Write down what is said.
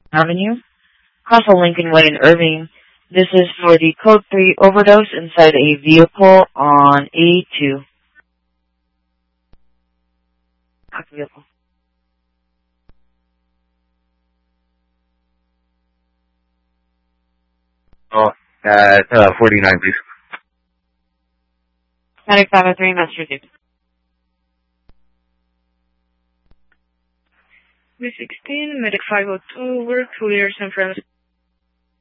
Avenue, Castle Lincoln Way in Irving. This is for the Code 3 overdose inside a vehicle on A2. Vehicle. Oh, 49, please. Medic 503, Master Duke. B16, Medic 502, we're clear San Francisco.